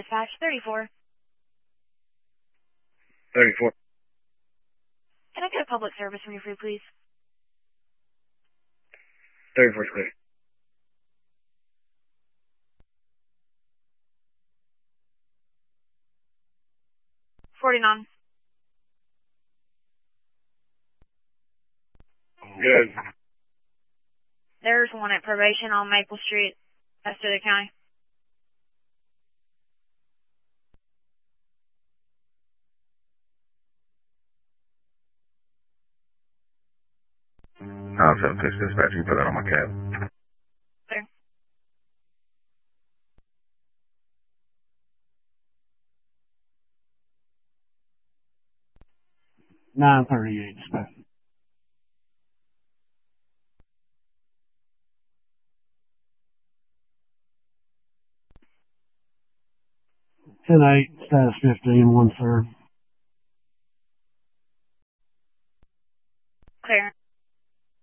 dispatch, 34. 34. Can I get a public service from you, please? 34 is clear. $49. Good. There's one at probation on Maple Street, Estero County. I'll 76 dispatch, you put that on my cab. Clear. $938 dispatch. $10-8, status 15, 1/3. Clear.